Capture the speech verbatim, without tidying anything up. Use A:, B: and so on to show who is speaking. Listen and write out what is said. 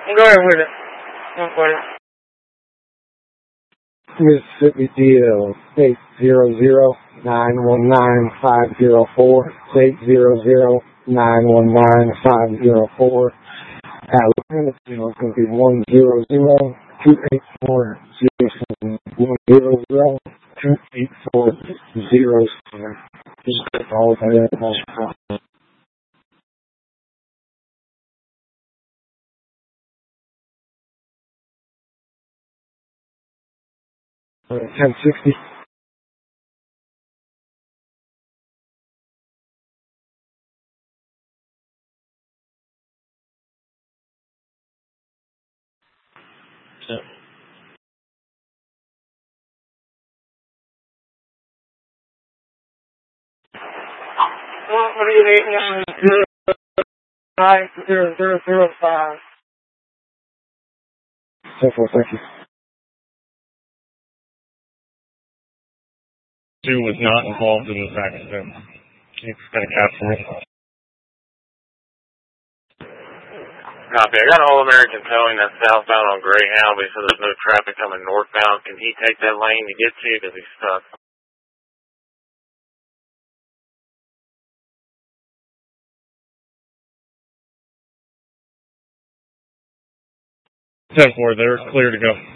A: Go ahead with it. Go for it.
B: Mississippi D L, state zero zero nine one nine five zero four, state zero zero nine one nine five zero four. Atlanta Signal is going to be one zero zero two eight four zero seven, one zero zero two eight four zero seven. Just take all of that. ten sixty.
C: Yeah.
A: What do you need now? Nine zero zero zero five.
B: ten four, thank you.
C: Two was not involved in this accident. He's going to capture me.
D: Copy. I got an All-American towing that's southbound on Greyhound, but he said there's no traffic coming northbound. Can he take that lane to get to because he's stuck?
C: ten four, they're clear to go.